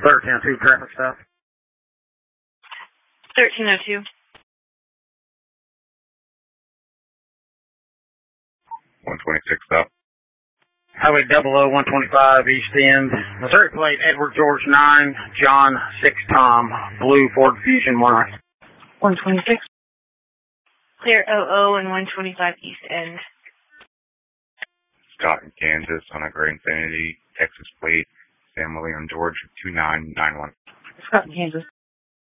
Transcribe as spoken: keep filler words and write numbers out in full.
thirteen oh two traffic stop. thirteen oh two. one twenty-six stop. Highway double oh one twenty-five East End. Missouri plate Edward George nine, John six Tom, blue Ford Fusion one. one twenty-six. Clear oh oh and one twenty-five East End. Scott in Kansas on a gray Infiniti, Texas plate, Sam William George two nine nine one. Scott in Kansas.